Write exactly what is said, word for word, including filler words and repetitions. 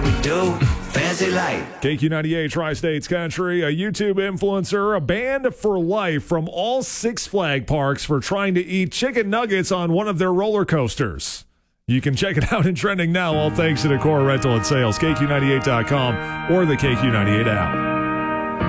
how we do. Fancy life. K Q ninety-eight Tri-States Country, a YouTube influencer, a banned for life from all Six Flag parks for trying to eat chicken nuggets on one of their roller coasters. You can check it out in trending now, all thanks to Decor Rental and Sales, K Q ninety-eight dot com or the K Q ninety-eight app.